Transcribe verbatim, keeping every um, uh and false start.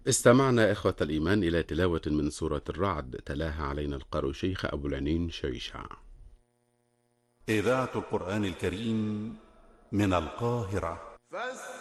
استمعنا إخوة الإيمان إلى تلاوة من سورة الرعد، تلاها علينا القارئ شيخ أبو العنين شيشع. إذاعة القرآن الكريم من القاهرة.